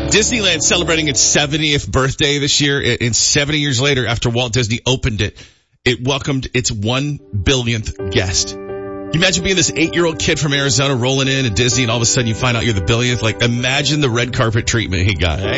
Disneyland celebrating its 70th birthday this year. And 70 years later, after Walt Disney opened it, it welcomed its 1 billionth guest. Can you imagine being this 8-year-old kid from Arizona rolling in at Disney and all of a sudden you find out you're the billionth? Like, imagine the red carpet treatment he got.